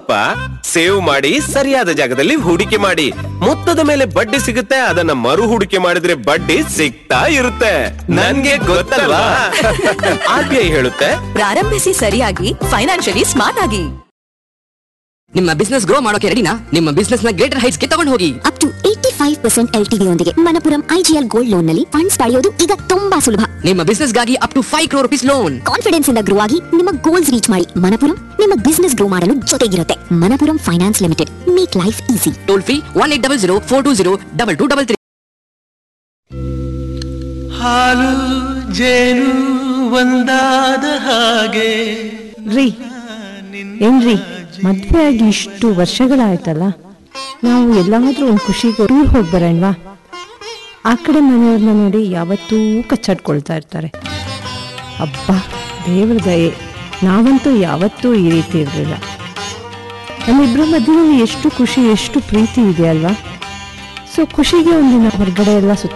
ಸ್ವಲ್ಪ ಸೇವ್ ಮಾಡಿ ಸರಿಯಾದ ಜಾಗದಲ್ಲಿ ಹೂಡಿಕೆ ಮಾಡಿ. ಮೊತ್ತದ ಮೇಲೆ ಬಡ್ಡಿ ಸಿಗುತ್ತೆ, ಅದನ್ನ ಮರು ಹೂಡಿಕೆ ಮಾಡಿದ್ರೆ ಬಡ್ಡಿ ಸಿಗ್ತಾ ಇರುತ್ತೆ. ನನ್ಗೆ ಗೊತ್ತಲ್ವಾ? RBI ಹೇಳುತ್ತೆ, ಪ್ರಾರಂಭಿಸಿ ಸರಿಯಾಗಿ, ಫೈನಾನ್ಷಿಯಲಿ ಸ್ಮಾರ್ಟ್ ಆಗಿ. ನಿಮ್ಮ ಬಿಸ್ನೆಸ್ ಗ್ರೋ ಮಾಡೋಕೆ ರೆಡಿನಾ? ನಿಮ್ಮ ಬಿಸ್ನೆಸ್ ನ ಗ್ರೇಟರ್ ಹೈಟ್ಸ್ ಗೆ ತಗೊಂಡು ಹೋಗಿ. ಅಪ್ ಟು 85% LTV ಯೊಂದಿಗೆ ಮಣಪುರಂ IGL ಗೋಲ್ಡ್ ಲೋನ್ ನಲ್ಲಿ ಫಂಡ್ಸ್ ಪಡೆಯೋದು ಈಗ ತುಂಬಾ ಸುಲಭ. ನಿಮ್ಮ ಬಿಸ್ನೆಸ್ ಗಾಗಿ up to 5 crore rupees loan. Confidence ಇಂದ ಗ್ರೋ ಆಗಿ ನಿಮ್ಮ ಗೋಲ್ಸ್ ರೀಚ್ ಮಾಡಿ. ಮಣಪುರಂ ನಿಮ್ಮ ಬಿಸ್ನೆಸ್ ಗ್ರೋ ಮಾಡಲು ಜೊತೆಗಿರುತ್ತೆ. Manappuram finance limited, make life easy. Toll free 1800 420 2233. ಹಾಲು ಜೇನು ಒಂದಾದ ಹಾಗೆ ರೀ ಏನ್ರಿ, ಮದ್ವೆ ಆಗಿ ಇಷ್ಟು ವರ್ಷಗಳಾಯ್ತಲ್ಲ, ನಾವು ಎಲ್ಲಾದ್ರೂ ಒಂದು ಖುಷಿಗೆ ಟೂರ್ ಹೋಗಿ ಬರೋಣವಾ? ಆ ಕಡೆ ಮನೆಯವ್ರನ್ನ ನೋಡಿ ಯಾವತ್ತೂ ಕಚ್ಚಾಡ್ಕೊಳ್ತಾ ಇರ್ತಾರೆ. ಅಬ್ಬಾ, ದೇವ್ರ ದಯೆ, ನಾವಂತೂ ಯಾವತ್ತೂ ಈ ರೀತಿ ಇರಲಿಲ್ಲ. ನಮ್ಮಿಬ್ಬರ ಮಧ್ಯದಲ್ಲಿ ಎಷ್ಟು ಖುಷಿ, ಎಷ್ಟು ಪ್ರೀತಿ ಇದೆ ಅಲ್ವಾ? ಸೊ ಖುಷಿಗೆ ಒಂದಿನ ಹೊರಗಡೆ ಎಲ್ಲ